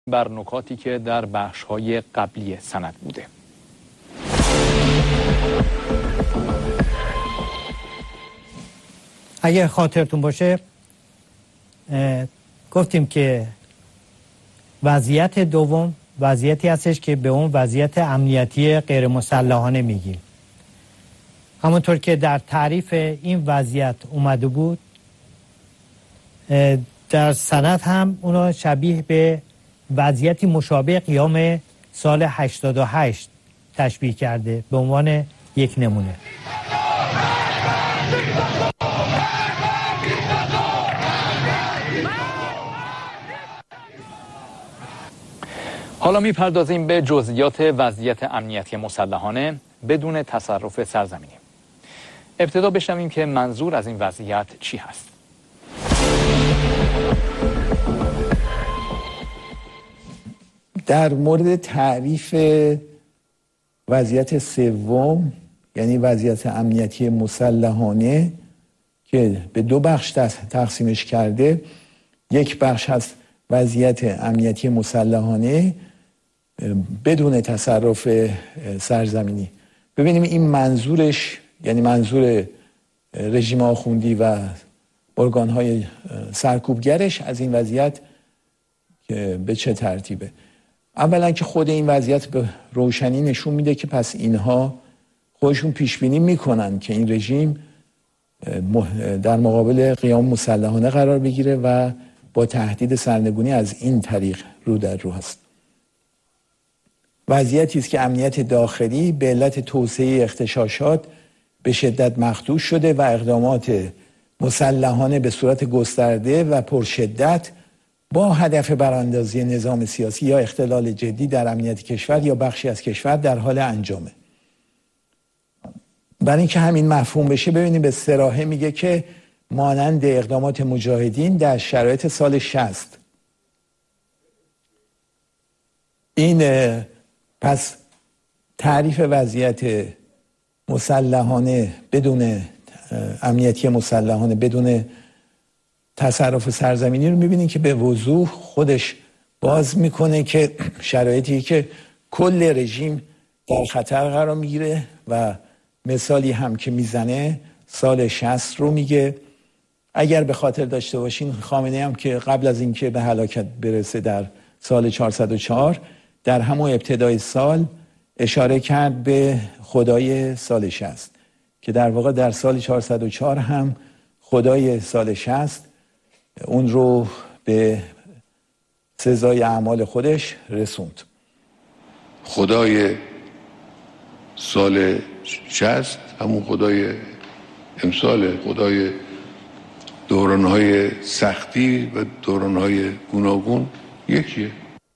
بر نکاتی که در بخش‌های قبلی سند بوده. اگر خاطرتون باشه گفتیم که وضعیت دوم وضعیتی هستش که به اون وضعیت امنیتی غیر مسلحانه میگیم. همونطور که در تعریف این وضعیت اومده بود در سند هم اونا شبیه به وضعیتی مشابه قیام سال 88 تشبیه کرده به عنوان یک نمونه. حالا میپردازیم به جزئیات وضعیت امنیتی مسلحانه بدون تصرف سرزمینی. ابتدا بشنویم که منظور از این وضعیت چی هست. در مورد تعریف وضعیت سوم یعنی وضعیت امنیتی مسلحانه که به دو بخش تقسیمش کرده، یک بخش هست وضعیت امنیتی مسلحانه بدون تصرف سرزمینی. ببینیم این منظورش یعنی منظور رژیم آخوندی و ارگان‌های سرکوبگرش از این وضعیت که به چه ترتیبه. اولا که خود این وضعیت به روشنی نشون میده که پس اینها خودشون پیش بینی میکنن که این رژیم در مقابل قیام مسلحانه قرار بگیره و با تهدید سرنگونی از این طریق رو در رو هست. وضعیتی است که امنیت داخلی به علت توسعه اغتشاشات به شدت مخدوش شده و اقدامات مسلحانه به صورت گسترده و پرشدت با هدف براندازی نظام سیاسی یا اختلال جدی در امنیت کشور یا بخشی از کشور در حال انجامه. برای اینکه همین مفهوم بشه ببینید به صراحه میگه که مانند اقدامات مجاهدین در شرایط سال 60. این پس تعریف وضعیت مسلحانه بدون امنیتی مسلحانه بدون تصرف سرزمینی رو میبینید که به وضوح خودش باز میکنه که شرایطی که کل رژیم در خطر قرار میگیره و مثالی هم که میزنه سال 60 رو میگه. اگر به خاطر داشته باشین خامنه‌ای هم که قبل از اینکه به هلاکت برسه در سال 404 در همون ابتدای سال اشاره کرد به خدای سال 60 که در واقع در سال 404 هم خدای سال 60 اون رو به سزای اعمال خودش رسوند. خدای سال 60 همون خدای امسال، خدای دورانهای سختی و دورانهای گوناگون یکیه.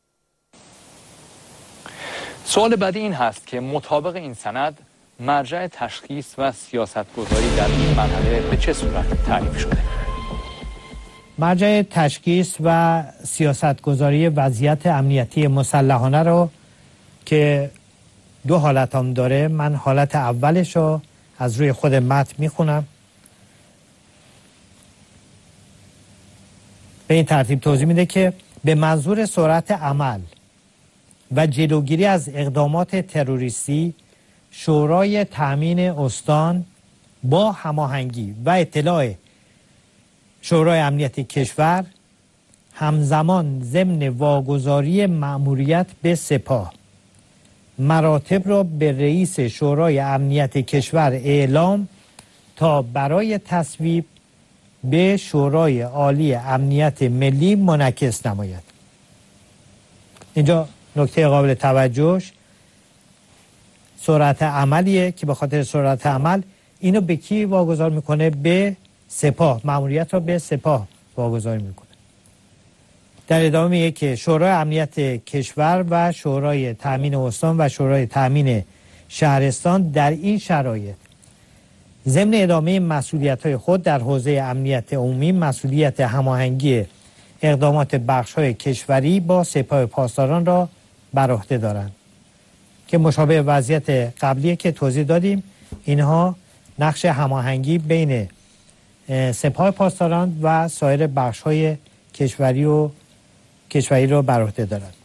سوال بعدی این هست که مطابق این سند مرجع تشخیص و سیاستگذاری در این مرحله به چه صورت تعریف شده؟ مرجع تشخیص و سیاستگذاری وضعیت امنیتی مسلحانه رو که دو حالت هم داره، من حالت اولش رو از روی خود متن میخونم. به این ترتیب توضیح میده که به منظور سرعت عمل و جلوگیری از اقدامات تروریستی شورای تأمین استان با هماهنگی و اطلاع شورای امنیت کشور همزمان ضمن واگذاری مأموریت به سپاه مراتب را به رئیس شورای امنیت کشور اعلام تا برای تصویب به شورای عالی امنیت ملی منعکس نماید. اینجا نکته قابل توجهش سرعت عملیه که به خاطر سرعت عمل اینو به کی واگذار میکنه؟ به سپاه، مأموریت را به سپاه واگذار میکنه. در ادامه میگه که شورای امنیت کشور و شورای تأمین استان و شورای تأمین شهرستان در این شرایط ضمن ادامه مسئولیت‌های خود در حوزه امنیت عمومی مسئولیت هماهنگی اقدامات بخش‌های کشوری با سپاه پاسداران را بر عهده دارند که مشابه وضعیت قبلی که توضیح دادیم. اینها نقش هماهنگی بین سپاه پاسداران و سایر بخش‌های کشوری و کشوری رو بر عهده دارند.